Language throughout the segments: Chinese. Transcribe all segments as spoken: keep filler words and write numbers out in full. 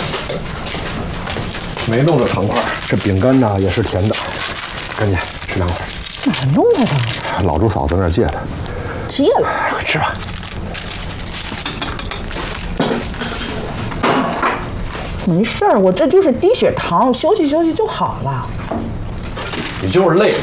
没弄着糖块，这饼干呢也是甜的，赶紧吃两块。 哪弄来的？ 老朱嫂子那儿借的。 借了， 快吃吧。 没事儿，我这就是低血糖，休息休息就好了。 你就是累了。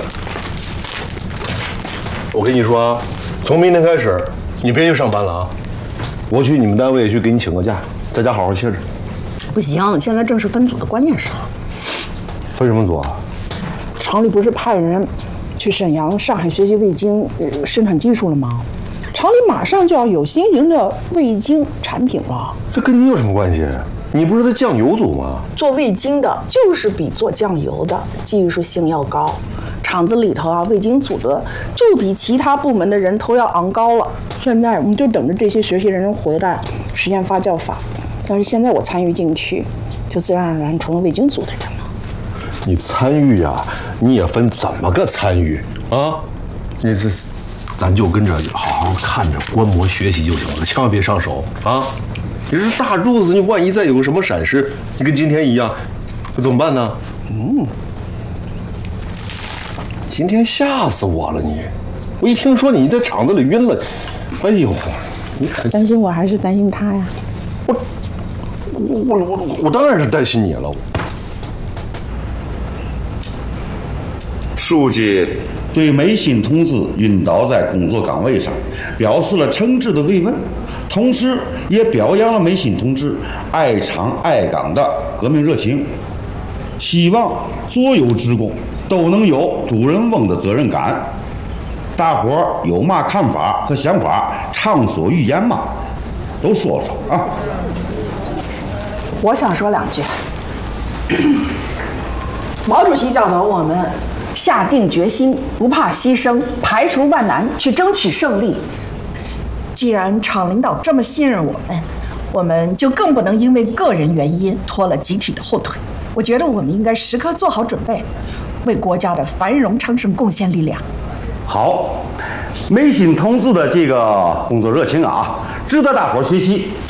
我跟你说啊，从明天开始，你别去上班了啊！我去你们单位去给你请个假，在家好好歇着。 不行，现在正是分组的关键时候。 分什么组啊？ 厂里不是派人去沈阳、上海学习味精呃生产技术了吗？厂里马上就要有新型的味精产品了。 这跟你有什么关系？你不是在酱油组吗？ 做味精的就是比做酱油的技术性要高，厂子里头啊，味精组的就比其他部门的人头要昂高了。现在我们就等着这些学习人员回来实验发酵法。但是现在我参与进去，就自然而然成了味精组的人了。 你参与呀、啊，你也分怎么个参与啊？你这，咱就跟着好好看着观摩学习就行了，千万别上手啊！你这大褥子，你万一再有个什么闪失，你跟今天一样，那怎么办呢？嗯，今天吓死我了你！我一听说你在厂子里晕了，哎呦，你可担心我还是担心他呀？ 我我我我我当然是担心你了。 书记对梅新同志晕倒在工作岗位上表示了诚挚的慰问，同时也表扬了梅新同志爱厂爱岗的革命热情，希望所有职工都能有主人翁的责任感。大伙儿有嘛看法和想法，畅所欲言嘛，都说说啊。 我想说两句。毛主席教导我们下定决心，不怕牺牲，排除万难，去争取胜利。既然厂领导这么信任我们，我们就更不能因为个人原因拖了集体的后腿。我觉得我们应该时刻做好准备，为国家的繁荣昌盛贡献力量。 好，梅新同志的这个工作热情啊，值得大伙儿学习。